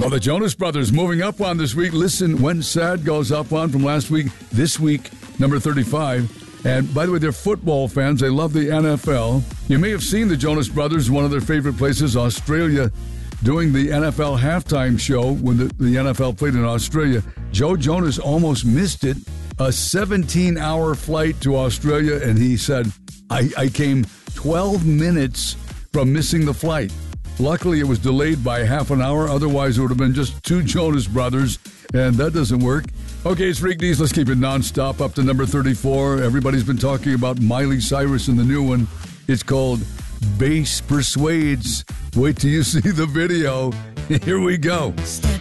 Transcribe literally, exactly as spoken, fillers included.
Well, the Jonas Brothers moving up one this week. Listen, When Sad goes up one from last week. This week, number thirty-five. And by the way, they're football fans. They love the N F L. You may have seen the Jonas Brothers, one of their favorite places, Australia, doing the N F L halftime show when the, the N F L played in Australia. Joe Jonas almost missed it. A seventeen-hour flight to Australia, and he said, I, I came twelve minutes from missing the flight. Luckily, it was delayed by half an hour. Otherwise, it would have been just two Jonas Brothers, and that doesn't work. Okay, it's Freak News. Let's keep it nonstop up to number thirty-four. Everybody's been talking about Miley Cyrus and the new one. It's called Bass Persuades. Wait till you see the video. Here we go. Step